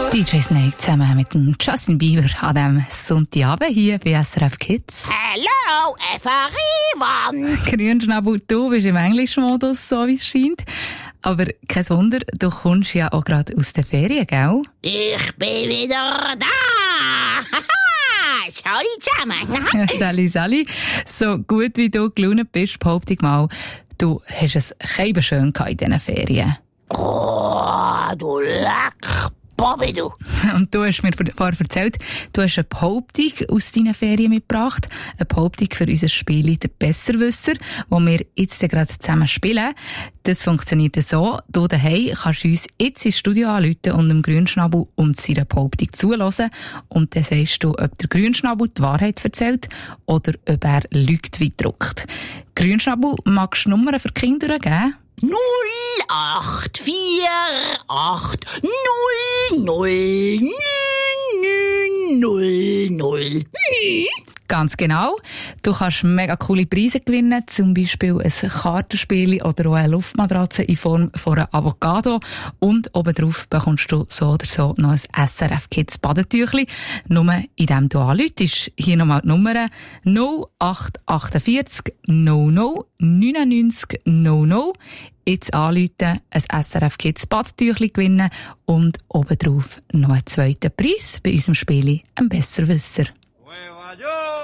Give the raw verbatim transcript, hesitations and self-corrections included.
D J Snake zusammen mit dem Justin Bieber an diesem Sonntagabend hier bei S R F Kids. Hello, everyone! Grünschnabel, du bist im Englischmodus, so wie es scheint. Aber kein Wunder, du kommst ja auch gerade aus den Ferien, gell? Ich bin wieder da! Sali zusammen! Sali, Sali. So gut wie du gelaunt bist, behaupte ich mal, du hast es kein schön in diesen Ferien. Oh, du leck Bobby, du! Und du hast mir vorher erzählt, du hast eine Behauptung aus deinen Ferien mitgebracht. Eine Behauptung für unser Spiel «Der Besserwisser», das wir jetzt gerade zusammen spielen. Das funktioniert so: Du daheim kannst uns jetzt ins Studio anrufen und dem Grünschnabel um seine Behauptung zuhören. Und dann sagst du, ob der Grünschnabel die Wahrheit erzählt oder ob er lügt wie gedruckt. Grünschnabel, magst du Nummern für die Kinder durchgeben? null acht vier acht null null neun null null. Ganz genau. Du kannst mega coole Preise gewinnen, zum Beispiel ein Kartenspiel oder auch eine Luftmatratze in Form von einer Avocado. Und obendrauf bekommst du so oder so noch ein S R F Kids Badetüchli, nur indem du anrufst. Hier nochmal die Nummer null acht vier acht null null neunundneunzig null null. Jetzt anrufen, ein S R F Kids Badetüchli gewinnen und obendrauf noch einen zweiten Preis bei unserem Spiel «Ein Besserwisser».